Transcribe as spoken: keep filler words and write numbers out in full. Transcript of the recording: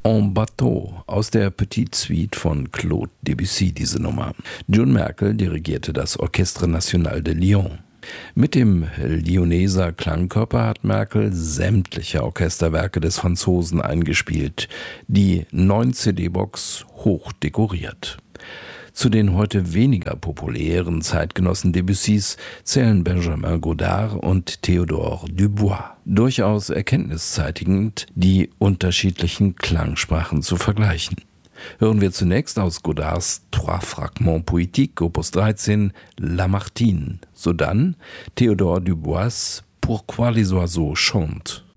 En Bateau aus der Petite Suite von Claude Debussy, diese Nummer. June Merkel dirigierte das Orchestre National de Lyon. Mit dem Lyoneser Klangkörper hat Merkel sämtliche Orchesterwerke des Franzosen eingespielt, die neun C D-Box hoch dekoriert. Zu den heute weniger populären Zeitgenossen Debussys zählen Benjamin Godard und Théodore Dubois. Durchaus erkenntniszeitigend, die unterschiedlichen Klangsprachen zu vergleichen. Hören wir zunächst aus Godards Trois Fragments Poétiques, Opus dreizehn, Lamartine, sodann Théodore Dubois' Pourquoi les oiseaux chantent.